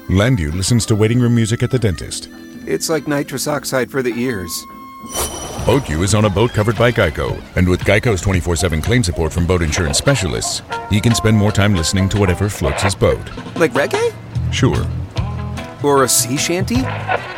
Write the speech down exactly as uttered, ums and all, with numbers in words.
Landu listens to waiting room music at the dentist. It's like nitrous oxide for the ears. BoatU is on a boat covered by Geico, and with Geico's twenty-four seven claim support from boat insurance specialists, he can spend more time listening to whatever floats his boat. Like reggae? Sure. Or a sea shanty?